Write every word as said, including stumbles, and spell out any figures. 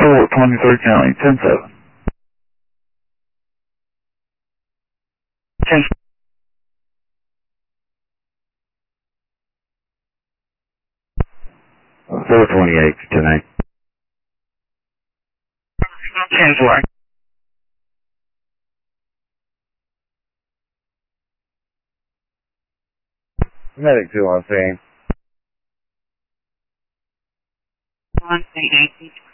Fort twenty-third County, ten seven. ten. four twenty-eight, ten eight. ten four. Medic two on scene. one eight eight.